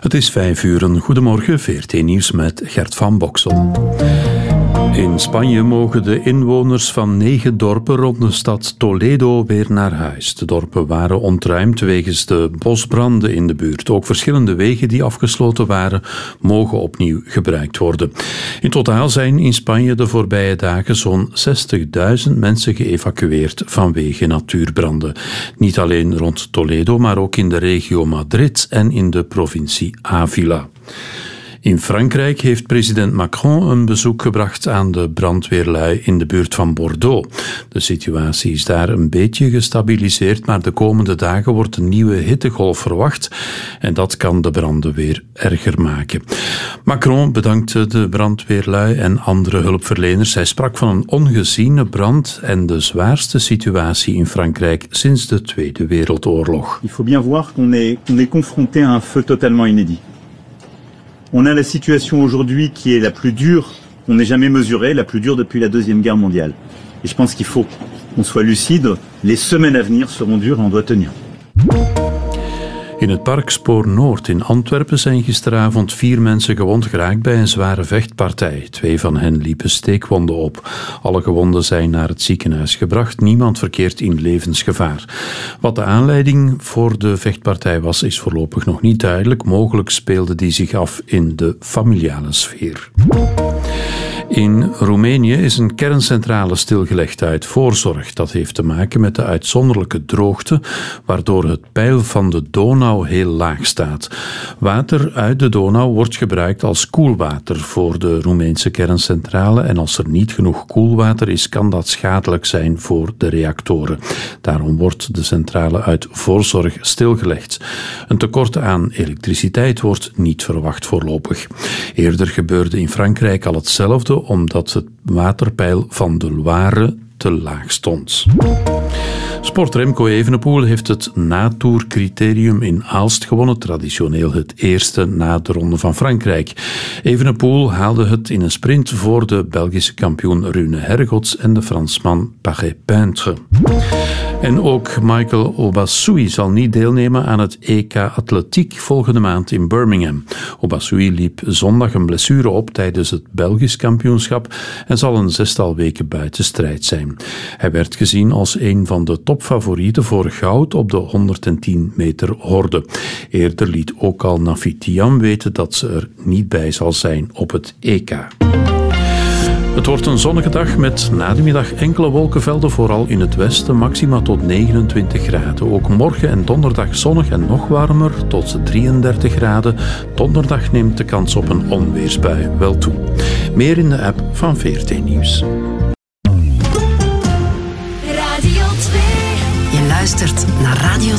Het is 5:00. Goedemorgen, VRT Nieuws met Gert van Boksel. In Spanje mogen de inwoners van 9 dorpen rond de stad Toledo weer naar huis. De dorpen waren ontruimd wegens de bosbranden in de buurt. Ook verschillende wegen die afgesloten waren, mogen opnieuw gebruikt worden. In totaal zijn in Spanje de voorbije dagen zo'n 60.000 mensen geëvacueerd vanwege natuurbranden. Niet alleen rond Toledo, maar ook in de regio Madrid en in de provincie Ávila. In Frankrijk heeft president Macron een bezoek gebracht aan de brandweerlui in de buurt van Bordeaux. De situatie is daar een beetje gestabiliseerd, maar de komende dagen wordt een nieuwe hittegolf verwacht en dat kan de branden weer erger maken. Macron bedankte de brandweerlui en andere hulpverleners. Hij sprak van een ongeziene brand en de zwaarste situatie in Frankrijk sinds de Tweede Wereldoorlog. Il faut bien voir qu'on est confronté à un feu totalement inédit. On a la situation aujourd'hui qui est la plus dure, on n'est jamais mesuré, la plus dure depuis la Deuxième Guerre mondiale. Et je pense qu'il faut qu'on soit lucide, les semaines à venir seront dures et on doit tenir. In het park Spoor Noord in Antwerpen zijn gisteravond 4 mensen gewond geraakt bij een zware vechtpartij. 2 van hen liepen steekwonden op. Alle gewonden zijn naar het ziekenhuis gebracht. Niemand verkeert in levensgevaar. Wat de aanleiding voor de vechtpartij was, is voorlopig nog niet duidelijk. Mogelijk speelde die zich af in de familiale sfeer. In Roemenië is een kerncentrale stilgelegd uit voorzorg. Dat heeft te maken met de uitzonderlijke droogte, waardoor het peil van de Donau heel laag staat. Water uit de Donau wordt gebruikt als koelwater voor de Roemeense kerncentrale en als er niet genoeg koelwater is, kan dat schadelijk zijn voor de reactoren. Daarom wordt de centrale uit voorzorg stilgelegd. Een tekort aan elektriciteit wordt niet verwacht voorlopig. Eerder gebeurde in Frankrijk al hetzelfde, omdat het waterpeil van de Loire te laag stond. Sport Remco Evenepoel heeft het natoercriterium in Aalst gewonnen, traditioneel het eerste na de Ronde van Frankrijk. Evenepoel haalde het in een sprint voor de Belgische kampioen Rune Hergots en de Fransman Paré-Peintre. En ook Michael Obasui zal niet deelnemen aan het EK Atletiek volgende maand in Birmingham. Obasui liep zondag een blessure op tijdens het Belgisch kampioenschap en zal een 6-tal weken buiten strijd zijn. Hij werd gezien als een van de topfavorieten voor goud op de 110 meter horde. Eerder liet ook al Nafitiam weten dat ze er niet bij zal zijn op het EK. Het wordt een zonnige dag met na de middag enkele wolkenvelden, vooral in het westen, maxima tot 29 graden. Ook morgen en donderdag zonnig en nog warmer, tot 33 graden. Donderdag neemt de kans op een onweersbui wel toe. Meer in de app van VRT Nieuws. Radio 2. Je luistert naar Radio